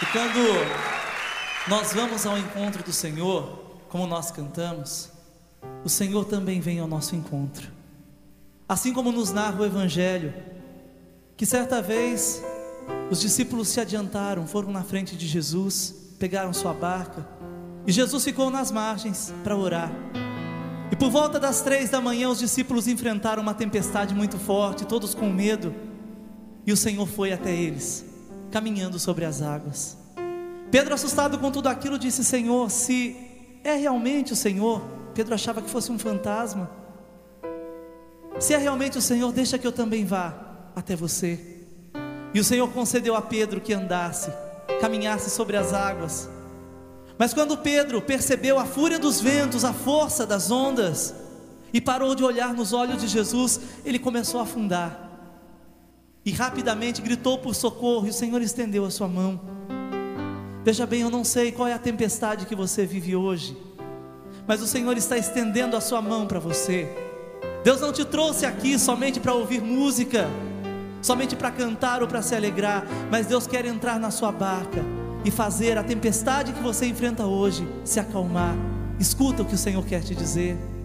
E quando nós vamos ao encontro do Senhor, como nós cantamos, o Senhor também vem ao nosso encontro. Assim como nos narra o Evangelho, que certa vez os discípulos se adiantaram, foram na frente de Jesus, pegaram sua barca, e Jesus ficou nas margens para orar. E por volta das 3 da manhã os discípulos enfrentaram uma tempestade muito forte, todos com medo, e o Senhor foi até eles, caminhando sobre as águas. Pedro, assustado com tudo aquilo, disse: Senhor, se é realmente o Senhor, Pedro achava que fosse um fantasma, se é realmente o Senhor, deixa que eu também vá até você. E o Senhor concedeu a Pedro que andasse, caminhasse sobre as águas. Mas quando Pedro percebeu a fúria dos ventos, a força das ondas, e parou de olhar nos olhos de Jesus, ele começou a afundar, e rapidamente gritou por socorro, e o Senhor estendeu a sua mão. Veja bem, eu não sei qual é a tempestade que você vive hoje, mas o Senhor está estendendo a sua mão para você. Deus não te trouxe aqui somente para ouvir música, somente para cantar ou para se alegrar, mas Deus quer entrar na sua barca e fazer a tempestade que você enfrenta hoje se acalmar. Escuta o que o Senhor quer te dizer.